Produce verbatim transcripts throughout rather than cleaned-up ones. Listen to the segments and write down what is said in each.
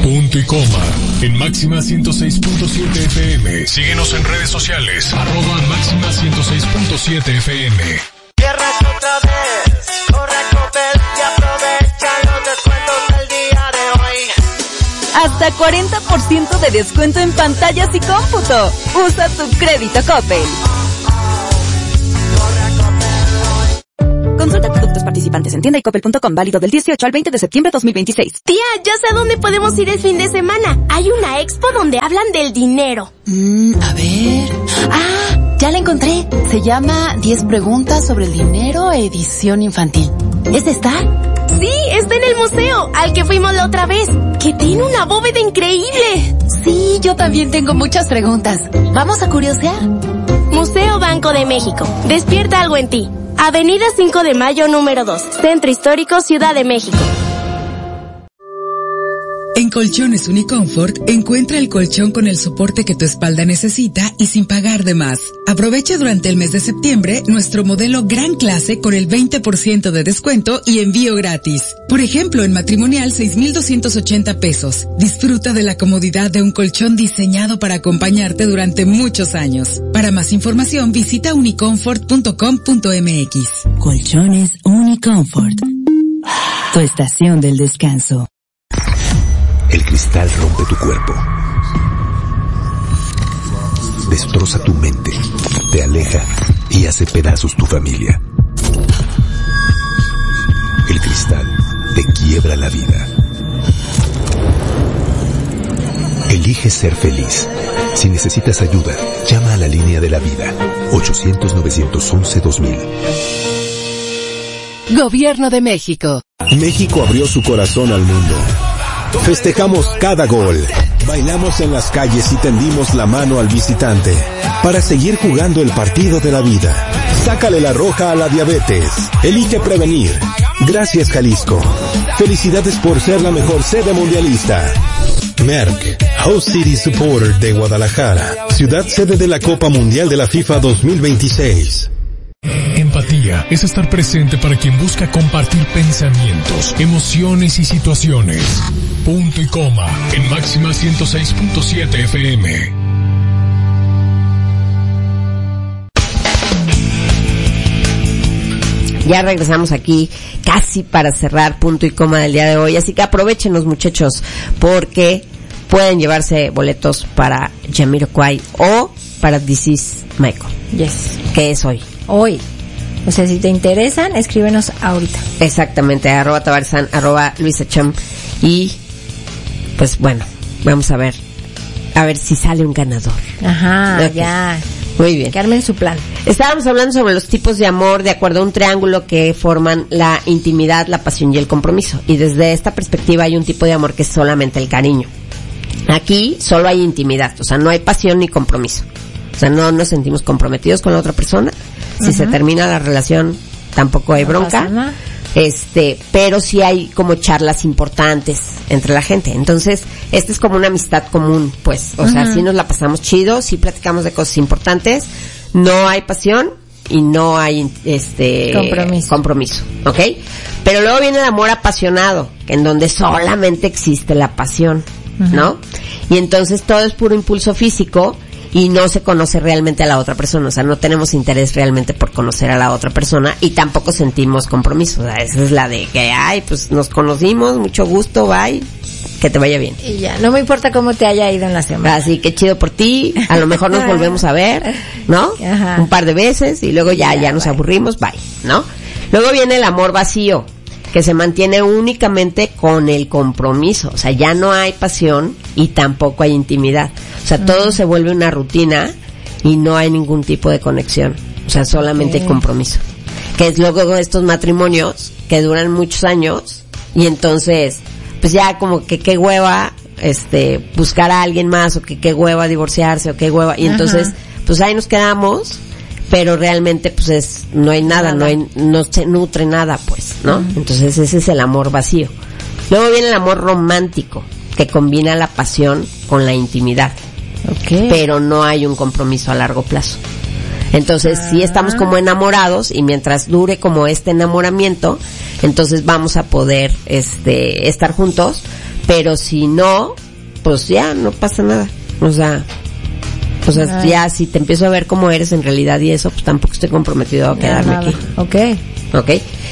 Punto y coma en Máxima ciento seis punto siete F M. Síguenos en redes sociales, arroba Máxima ciento seis punto siete F M. Cierras otra vez, corre a Coppel y aprovecha los descuentos del día de hoy. Hasta cuarenta por ciento de descuento en pantallas y cómputo. Usa tu crédito Coppel. Consulta productos participantes en tienda y coppel punto com, válido del dieciocho al veinte de septiembre de dos mil veintiséis. Tía, ya sé a dónde podemos ir el fin de semana. Hay una expo donde hablan del dinero. Mm, a ver... ¡Ah! Ya la encontré. Se llama diez preguntas sobre el dinero, edición infantil. ¿Es esta? Sí, está en el museo, al que fuimos la otra vez, que tiene una bóveda increíble. Sí, yo también tengo muchas preguntas. ¿Vamos a curiosear? Museo Banco de México. Despierta algo en ti. Avenida cinco de mayo número dos, Centro Histórico, Ciudad de México. En Colchones Unicomfort, encuentra el colchón con el soporte que tu espalda necesita y sin pagar de más. Aprovecha durante el mes de septiembre nuestro modelo Gran Clase con el veinte por ciento de descuento y envío gratis. Por ejemplo, en matrimonial seis mil doscientos ochenta pesos. Disfruta de la comodidad de un colchón diseñado para acompañarte durante muchos años. Para más información, visita unicomfort punto com punto m x. Colchones Unicomfort. Tu estación del descanso. El cristal rompe tu cuerpo, destroza tu mente, te aleja y hace pedazos tu familia. El cristal te quiebra la vida. Elige ser feliz. Si necesitas ayuda, llama a la línea de la vida, ochocientos, novecientos once, dos mil. Gobierno de México. México abrió su corazón al mundo. Festejamos cada gol, bailamos en las calles y tendimos la mano al visitante para seguir jugando el partido de la vida. Sácale la roja a la diabetes. Elige prevenir. Gracias, Jalisco. Felicidades por ser la mejor sede mundialista. Merck, Host City Supporter de Guadalajara, ciudad sede de la Copa Mundial de la FIFA dos mil veintiséis. Empatía es estar presente para quien busca compartir pensamientos, emociones y situaciones. Punto y coma en Máxima ciento seis punto siete F M. Ya regresamos aquí casi para cerrar punto y coma del día de hoy, así que aprovechenos, muchachos, porque pueden llevarse boletos para Jamiroquai o para This Is Michael. Yes. ¿Qué es hoy? Hoy. O sea, si te interesan, escríbenos ahorita. Exactamente, arroba tabarzan, arroba luisacham. Y, pues bueno, vamos a ver, a ver si sale un ganador. Ajá, okay. Ya. Muy bien. Que armen su plan. Estábamos hablando sobre los tipos de amor de acuerdo a un triángulo que forman la intimidad, la pasión y el compromiso. Y desde esta perspectiva hay un tipo de amor que es solamente el cariño. Aquí solo hay intimidad, o sea, no hay pasión ni compromiso. O sea, no nos sentimos comprometidos con la otra persona. Si uh-huh. se termina la relación, tampoco hay no bronca. Este, pero sí hay como charlas importantes entre la gente. Entonces, esta es como una amistad común, pues. O uh-huh. sea, sí nos la pasamos chido, sí platicamos de cosas importantes. No hay pasión y no hay, este, compromiso. compromiso, ¿ok? Pero luego viene el amor apasionado, en donde solamente existe la pasión, uh-huh. ¿no? Y entonces todo es puro impulso físico y no se conoce realmente a la otra persona, o sea, no tenemos interés realmente por conocer a la otra persona y tampoco sentimos compromiso, o sea, esa es la de que, ay, pues nos conocimos, mucho gusto, bye, que te vaya bien. Y ya, no me importa cómo te haya ido en la semana. Así que chido por ti, a lo mejor nos volvemos a ver, ¿no? Ajá. Un par de veces y luego ya, ya, ya nos bye. aburrimos, bye, ¿no? Luego viene el amor vacío, que se mantiene únicamente con el compromiso, o sea, ya no hay pasión y tampoco hay intimidad. O sea, uh-huh. todo se vuelve una rutina y no hay ningún tipo de conexión. O sea, solamente okay. compromiso. Que es luego estos matrimonios que duran muchos años y entonces, pues ya como que qué hueva, este, buscar a alguien más o que qué hueva divorciarse o qué hueva. Y entonces, uh-huh. pues ahí nos quedamos, pero realmente pues es, no hay nada, nada. no hay, no se nutre nada, pues, ¿no? Uh-huh. Entonces ese es el amor vacío. Luego viene el amor romántico, que combina la pasión con la intimidad. Okay. Pero no hay un compromiso a largo plazo. Entonces, ah. sí estamos como enamorados y mientras dure como este enamoramiento, entonces vamos a poder este estar juntos, pero si no, pues ya no pasa nada. O sea, o sea, Ay. ya si te empiezo a ver cómo eres en realidad y eso, pues tampoco estoy comprometido a quedarme nada. aquí. Ok. Ok.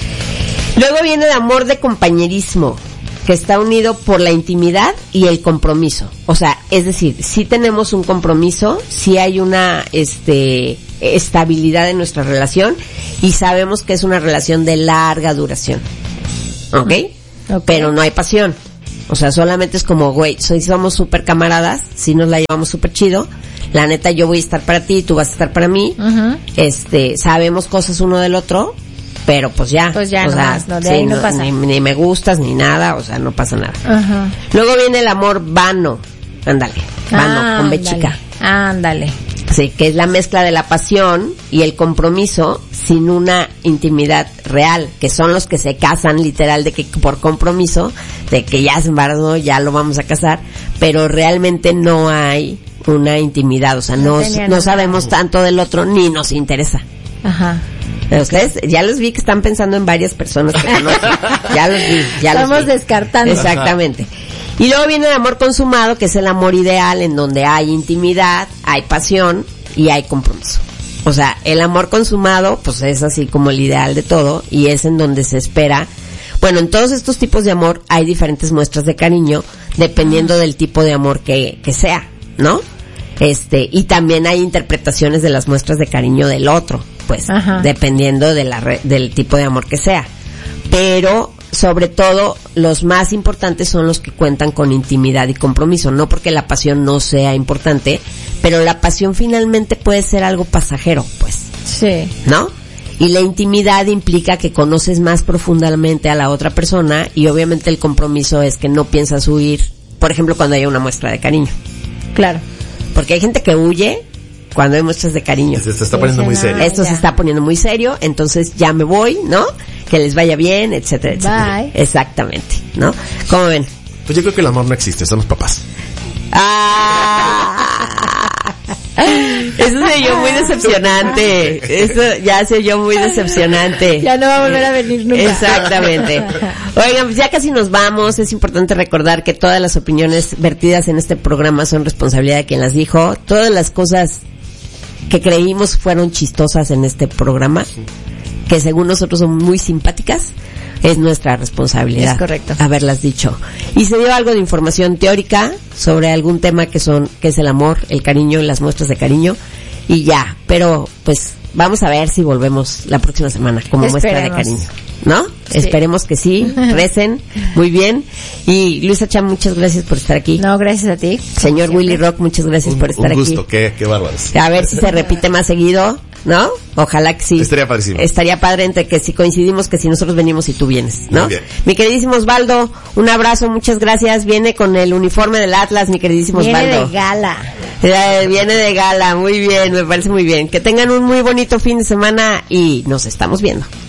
Luego viene el amor de compañerismo, que está unido por la intimidad y el compromiso. O sea, es decir, si tenemos un compromiso, si hay una este estabilidad en nuestra relación y sabemos que es una relación de larga duración. ¿Ok? Okay. Pero no hay pasión. O sea, solamente es como, güey, soy, somos súper camaradas, si nos la llevamos súper chido. La neta, yo voy a estar para ti, tú vas a estar para mí. Uh-huh. Este, sabemos cosas uno del otro, pero pues ya. Pues ya o no sea, más, no, de sí, ahí no pasa. Ni, ni me gustas, ni nada, o sea, no pasa nada. Ajá. Luego viene el amor vano. Ándale, vano, con B Ándale. chica. Ándale. Sí, que es la mezcla de la pasión y el compromiso sin una intimidad real, que son los que se casan literal de que por compromiso, de que ya se embarazó, ya lo vamos a casar, pero realmente no hay una intimidad, o sea, No no, tenía no nada. sabemos tanto del otro ni nos interesa. Ajá. Ustedes ya los vi que están pensando en varias personas que conocen. Ya los vi, ya los Estamos vi. descartando. Exactamente. Y luego viene el amor consumado, que es el amor ideal, en donde hay intimidad, hay pasión y hay compromiso. O sea, el amor consumado, pues es así como el ideal de todo, y es en donde se espera. Bueno, en todos estos tipos de amor hay diferentes muestras de cariño, dependiendo del tipo de amor que, que sea, ¿no? Este, y también hay interpretaciones de las muestras de cariño del otro, pues, Ajá. dependiendo de la re- del tipo de amor que sea. Pero, sobre todo, los más importantes son los que cuentan con intimidad y compromiso, no porque la pasión no sea importante, pero la pasión finalmente puede ser algo pasajero, pues, Sí. ¿no? Y la intimidad implica que conoces más profundamente a la otra persona, y obviamente el compromiso es que no piensas huir, por ejemplo, cuando hay una muestra de cariño. Claro. Porque hay gente que huye cuando hay muestras de cariño. Se, se está poniendo muy serio. Esto se está poniendo muy serio, entonces ya me voy, ¿no? Que les vaya bien, etcétera, etcétera. Bye. Exactamente, ¿no? ¿Cómo ven? Pues yo creo que el amor no existe, son los papás. Ah, eso se oyó muy decepcionante. Eso ya se oyó muy decepcionante. Ya no va a volver a venir nunca. Exactamente. Oigan, pues ya casi nos vamos. Es importante recordar que todas las opiniones vertidas en este programa son responsabilidad de quien las dijo. Todas las cosas que creímos fueron chistosas en este programa, que según nosotros son muy simpáticas, es nuestra responsabilidad. Es correcto. Haberlas dicho. Y se dio algo de información teórica sobre algún tema que son, que es el amor, el cariño, las muestras de cariño, y ya. Pero, pues, vamos a ver si volvemos la próxima semana como muestra de Esperemos. cariño. ¿No? Sí. Esperemos que sí, recen, muy bien. Y Luisa Cham, muchas gracias por estar aquí. No, gracias a ti. Señor Willy Rock, muchas gracias Un, por estar un gusto, aquí. qué, qué bárbaros. A ver si se repite más seguido, ¿no? Ojalá que sí. Estaría padrísimo. Estaría padre entre que si coincidimos, que si nosotros venimos y tú vienes, ¿no? Muy bien. Mi queridísimo Osvaldo, un abrazo, muchas gracias. Viene con el uniforme del Atlas, mi queridísimo Viene Osvaldo. de gala. Eh, Viene de gala, muy bien, me parece muy bien. Que tengan un muy bonito fin de semana y nos estamos viendo.